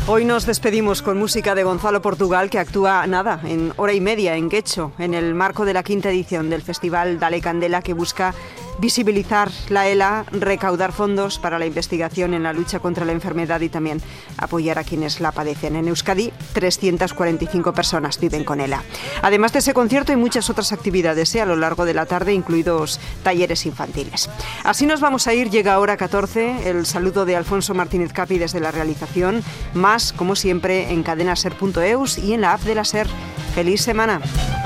Hoy nos despedimos con música de Gonzalo Portugal, que actúa en hora y media en Guecho, en el marco de la 5ª edición del Festival Dale Candela, que busca visibilizar la ELA, recaudar fondos para la investigación en la lucha contra la enfermedad y también apoyar a quienes la padecen. En Euskadi, 345 personas viven con ELA. Además de ese concierto, hay muchas otras actividades a lo largo de la tarde, incluidos talleres infantiles. Así nos vamos a ir. Llega hora 14, el saludo de Alfonso Martínez Capi desde la realización. Más, como siempre, en cadenaser.eus y en la app de la SER. ¡Feliz semana!